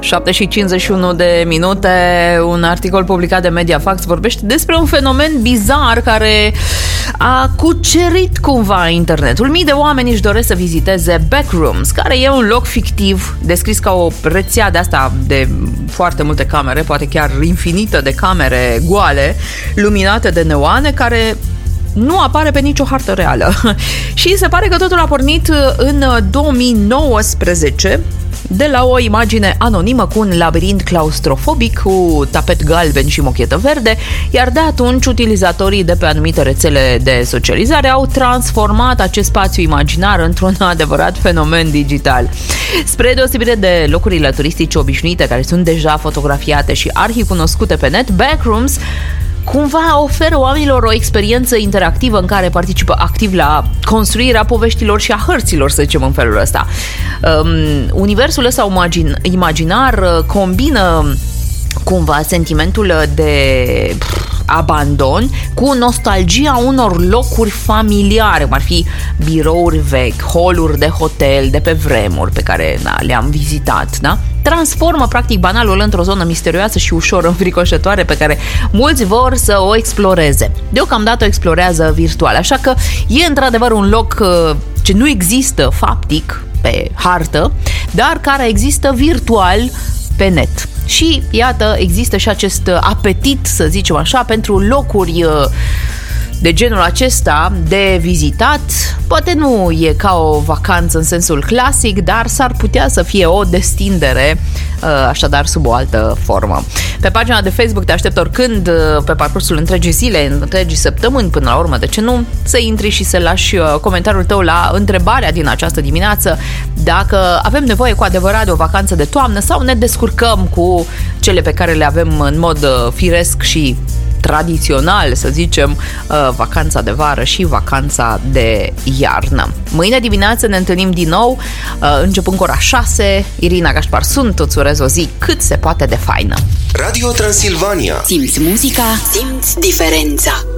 7:51 de minute, un articol publicat de Mediafax vorbește despre un fenomen bizar care a cucerit cumva internetul. Mii de oameni își doresc să viziteze Backrooms, care e un loc fictiv, descris ca o rețea de asta de foarte multe camere, poate chiar infinită de camere goale, luminate de neoane, care nu apare pe nicio hartă reală. Și se pare că totul a pornit în 2019 de la o imagine anonimă cu un labirint claustrofobic cu tapet galben și mochetă verde, iar de atunci utilizatorii de pe anumite rețele de socializare au transformat acest spațiu imaginar într-un adevărat fenomen digital. Spre deosebire de locurile turistice obișnuite care sunt deja fotografiate și arhicunoscute pe net, Backrooms cumva oferă oamenilor o experiență interactivă în care participă activ la construirea poveștilor și a hărților, să zicem în felul ăsta. Universul ăsta imaginar combină cumva sentimentul de abandon cu nostalgia unor locuri familiare, cum ar fi birouri vechi, hall-uri de hotel de pe vremuri pe care le-am vizitat, da? Transformă practic banalul într-o zonă misterioasă și ușor înfricoșătoare pe care mulți vor să o exploreze. Deocamdată o explorează virtual, așa că e într-adevăr un loc ce nu există faptic pe hartă, dar care există virtual pe net. Și iată, există și acest apetit, să zicem așa, pentru locuri de genul acesta de vizitat. Poate nu e ca o vacanță în sensul clasic, dar s-ar putea să fie o destindere, așadar sub o altă formă. Pe pagina de Facebook te aștept oricând, pe parcursul întregii zile, întregii săptămâni până la urmă, de ce nu, să intri și să lași comentariul tău la întrebarea din această dimineață, dacă avem nevoie cu adevărat de o vacanță de toamnă sau ne descurcăm cu cele pe care le avem în mod firesc și tradițional, să zicem, vacanța de vară și vacanța de iarnă. Mâine dimineață ne întâlnim din nou, începând cu ora 6. Irina Gașpar sunt, îți urez o zi cât se poate de faină. Radio Transilvania. Simți muzica, simți diferența.